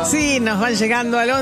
Sí, nos van llegando al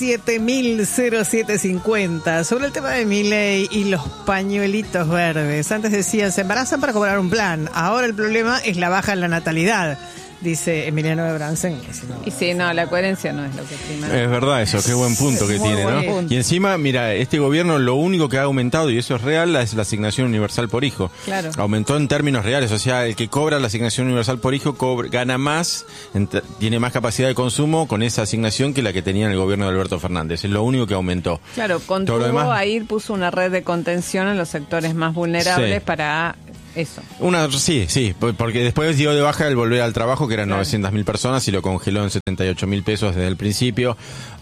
11-7000-0750 sobre el tema de Milei y los pañuelitos verdes. Antes decían, se embarazan para cobrar un plan. Ahora el problema es la baja en la natalidad, dice Emiliano de Bransen. Y sí, no, la coherencia no es lo que prima. Es verdad eso, qué buen punto que tiene, ¿no? punto. Y encima, mira, este gobierno lo único que ha aumentado, y eso es real, es la asignación universal por hijo. Claro. Aumentó en términos reales, o sea, el que cobra la asignación universal por hijo gana más, tiene más capacidad de consumo con esa asignación que la que tenía en el gobierno de Alberto Fernández. Es lo único que aumentó. Claro, contuvo ahí, puso una red de contención en los sectores más vulnerables para... Eso. Sí, porque después dio de baja el volver al trabajo, que eran 900.000 personas, y lo congeló en 78.000 pesos desde el principio,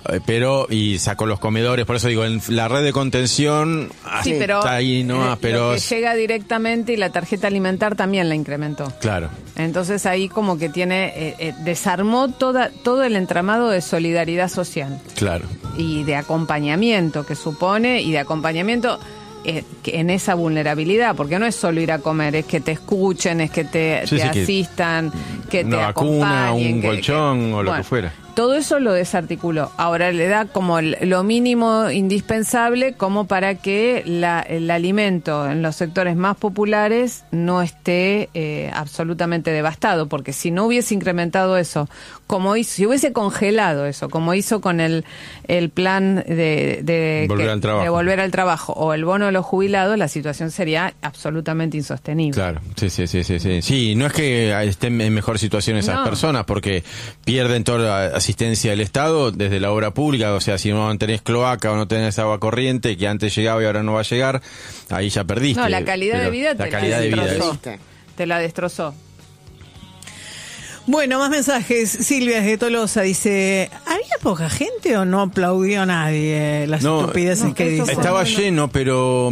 y sacó los comedores, por eso digo, en la red de contención sí, pero está ahí, ¿no? Pero lo que llega directamente, y la tarjeta alimentar también la incrementó. Claro. Entonces ahí como que desarmó todo el entramado de solidaridad social. Claro. Y de acompañamiento que supone, y de acompañamiento... en esa vulnerabilidad, porque no es solo ir a comer, es que te escuchen, es que te asistan, que te acompañen, un colchón o lo que fuera. Todo eso lo desarticuló. Ahora le da como lo mínimo indispensable como para que el alimento en los sectores más populares no esté absolutamente devastado, porque si no hubiese incrementado eso, si hubiese congelado eso, como hizo con el plan de volver al trabajo o el bono de los jubilados, la situación sería absolutamente insostenible. Claro, sí. Sí, no es que estén en mejor situación esas personas, porque pierden toda la asistencia del Estado desde la obra pública, o sea, si no tenés cloaca o no tenés agua corriente, que antes llegaba y ahora no va a llegar, ahí ya perdiste. No, la calidad de vida te la destrozó. Bueno, más mensajes. Silvia de Tolosa dice, ¿había poca gente o no aplaudió nadie las estupideces que dice? Estaba lleno, pero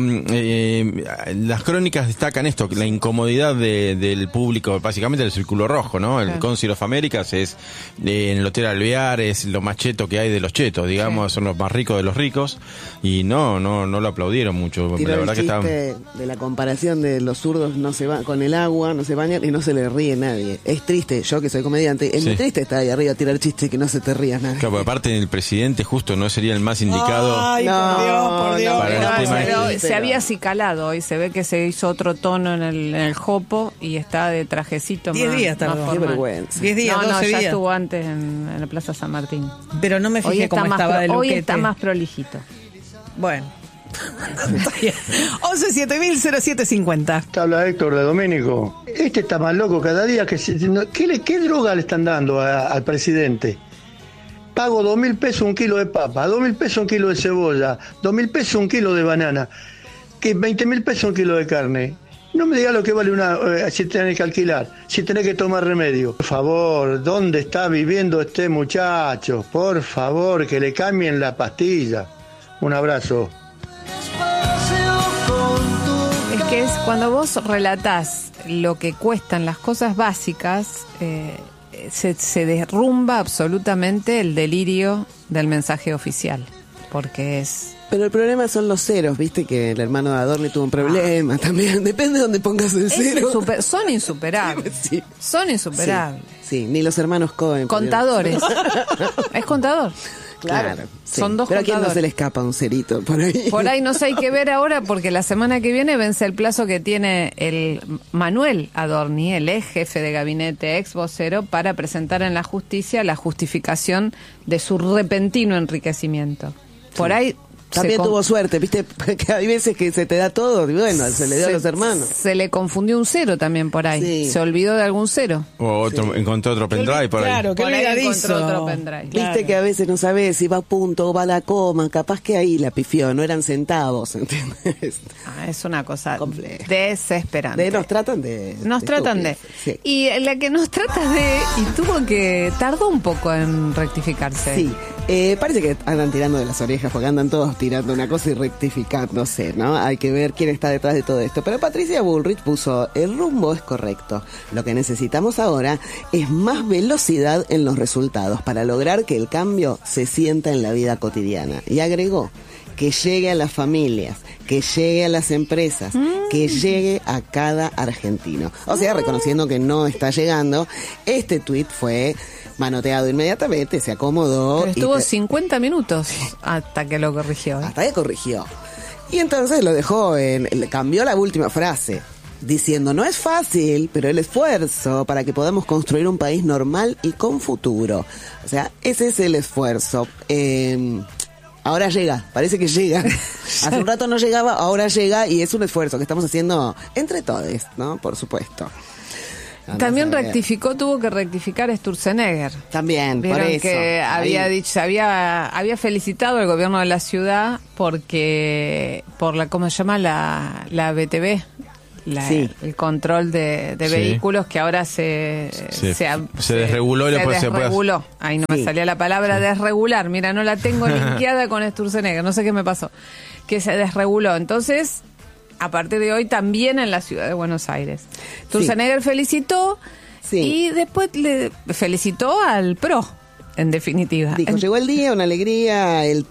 las crónicas destacan esto, la incomodidad del público, básicamente del Círculo Rojo, ¿no? El Council of Americas es en el Hotel Alvear, es lo más cheto que hay de los chetos, digamos, son los más ricos de los ricos, y no lo aplaudieron mucho. La verdad que estaban... de la comparación de los zurdos no se van con el agua, no se bañan y no se le ríe nadie. Es triste, yo que soy comediante, es muy triste estar ahí arriba a tirar chistes y que no se te rías nada. Claro, aparte el presidente justo no sería el más indicado. Ay, por Dios. Pero se había acicalado y se ve que se hizo otro tono en el jopo y está de trajecito 10 días tardó. Qué vergüenza. 10 días, 12 días. Ya estuvo antes en la Plaza San Martín. Pero no me fijé cómo estaba de luquete. Hoy está más prolijito. Bueno. 11-7000-0750. Te habla Héctor de Domenico. Este está más loco cada día. ¿Qué droga le están dando al presidente? Pago 2.000 pesos un kilo de papa, 2.000 pesos un kilo de cebolla, 2.000 pesos un kilo de banana, que 20.000 pesos un kilo de carne. No me diga lo que vale si tenés que alquilar, si tenés que tomar remedio. Por favor, ¿dónde está viviendo este muchacho? Por favor, que le cambien la pastilla. Un abrazo. Es que cuando vos relatás lo que cuestan las cosas básicas, se derrumba absolutamente el delirio del mensaje oficial, porque es... Pero el problema son los ceros, viste que el hermano de Adorni tuvo un problema también, depende de dónde pongas el cero. Son insuperables, sí. Son insuperables. Sí, ni los hermanos Cohen. Contadores. Es contador. Claro, sí. Son dos pero a quién no contadores. se le escapa un cerito por ahí. Por ahí no sé, hay que ver ahora, porque la semana que viene vence el plazo que tiene el Manuel Adorni, el ex jefe de gabinete, ex vocero, para presentar en la justicia la justificación de su repentino enriquecimiento. Por ahí... También tuvo suerte, viste, que hay veces que se te da todo, y bueno, se le dio a los hermanos. Se le confundió un cero también por ahí, se olvidó de algún cero. O encontró otro pendrive por ahí. Claro, que encontró otro pendrive. Viste que a veces no sabes si va a punto o va a la coma, capaz que ahí la pifió, no eran centavos, ¿entiendes? Es una cosa compleja, desesperante. Nos tratan de... Sí. Y la que nos trata y tardó un poco en rectificarse. Sí. Parece que andan tirando de las orejas porque andan todos tirando una cosa y rectificándose, ¿no? Hay que ver quién está detrás de todo esto. Pero Patricia Bullrich puso, el rumbo es correcto. Lo que necesitamos ahora es más velocidad en los resultados para lograr que el cambio se sienta en la vida cotidiana. Y agregó que llegue a las familias, que llegue a las empresas, que llegue a cada argentino. O sea, reconociendo que no está llegando, este tuit fue manoteado inmediatamente, se acomodó. Pero estuvo 50 minutos hasta que lo corrigió. Hasta que corrigió. Y entonces lo dejó cambió la última frase, diciendo: no es fácil, pero el esfuerzo para que podamos construir un país normal y con futuro. O sea, ese es el esfuerzo. Ahora llega, parece que llega. Hace un rato no llegaba, ahora llega, y es un esfuerzo que estamos haciendo entre todos, ¿no? Por supuesto. También tuvo que rectificar Sturzenegger. También, por Vieron eso. que había felicitado al gobierno de la ciudad porque por ¿cómo se llama? La BTV. Sí. El control de Sí. vehículos, que ahora se desreguló y después se puede- desreguló. Ahí no me Sí. salía la palabra desregular. Mira, no la tengo linkeada con Sturzenegger. No sé qué me pasó. Que se desreguló. Entonces, a partir de hoy también en la ciudad de Buenos Aires. Sturzenegger felicitó Sí. y después le felicitó al PRO, en definitiva. Dijo: llegó el día, una alegría, el